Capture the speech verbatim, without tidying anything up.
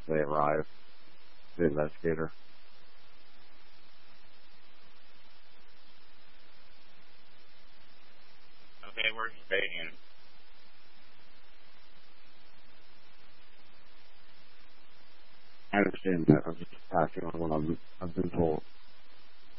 they arrive, the investigator. Okay, we're staying. I understand that. I'm just passing on what I've, I've been told.